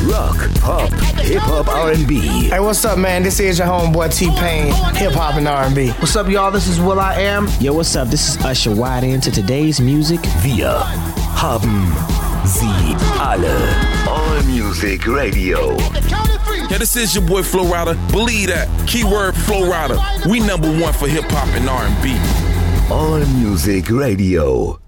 Rock, Pop, Hip-Hop, R&B. Hey, what's up, man? This is your homeboy T-Pain, Hip-Hop and R&B. What's up, y'all? This is Will.i.am. Yo, what's up? This is Usher. Wide into today's music. Wir haben sie alle. All Music Radio. Yeah, this is your boy Flo Rida. Believe that. Keyword Flo Rida. We number one for hip-hop and R&B. All Music Radio.